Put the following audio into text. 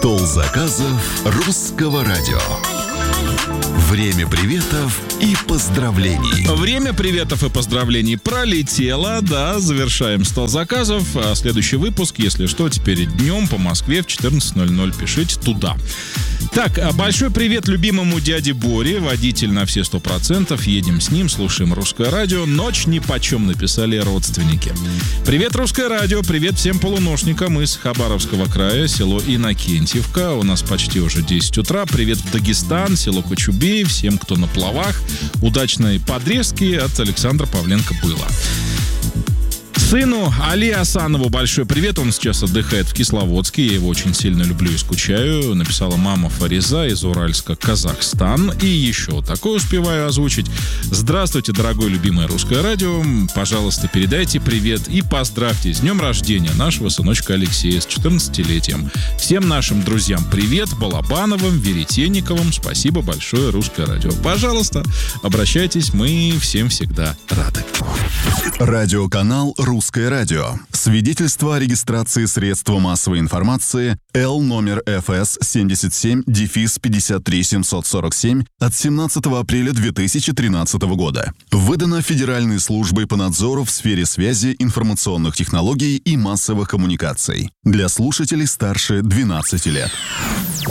Стол заказов русского радио. Время приветов и поздравлений. Время приветов и поздравлений пролетело, да, завершаем стол заказов. А следующий выпуск, если что, теперь днем по Москве в 14:00. Пишите туда. Так, большой привет любимому дяде Боре, водитель на все 100%. Едем с ним, слушаем русское радио. Ночь нипочем, написали родственники. Привет, русское радио, привет всем полуношникам из Хабаровского края, село Иннокентьевка. У нас почти уже 10 утра. Привет в Дагестан, село Кочубей, всем, кто на плавах. Удачной подрезки от Александра Павленко было. Сыну Али Асанову большой привет. Он сейчас отдыхает в Кисловодске. Я его очень сильно люблю и скучаю. Написала мама Фариза из Уральска, Казахстан. И еще такое успеваю озвучить. Здравствуйте, дорогое любимое русское радио. Пожалуйста, передайте привет и поздравьте с днем рождения нашего сыночка Алексея с 14-летием. Всем нашим друзьям привет. Балабановым, Веретенниковым. Спасибо большое, русское радио. Пожалуйста, обращайтесь. Мы всем всегда рады. Радиоканал «Русское радио». Свидетельство о регистрации средства массовой информации Л номер ФС 77-53747 от 17 апреля 2013 года. Выдано Федеральной службой по надзору в сфере связи, информационных технологий и массовых коммуникаций. Для слушателей старше 12 лет.